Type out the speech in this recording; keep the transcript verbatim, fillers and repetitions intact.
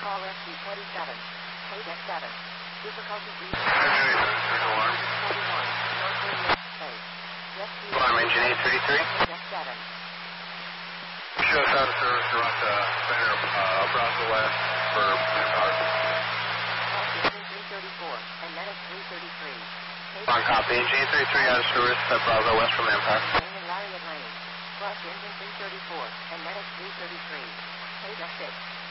call S G twenty-seven. Page F seven. Difficulty B. forty-one. North thirty-eight space. Jet Ski. Alarm engine eight thirty-three. Page F seven. Show us out of service around the center of uh, Brownsville West for manpower. Cross engine three thirty-four and Medic three thirty-three. Page On copy. Engine eight thirty-three out of service at Brownsville West for manpower. Lane and Lariat Lane. Cross engine three thirty-four and Medic three thirty-three. Page F six.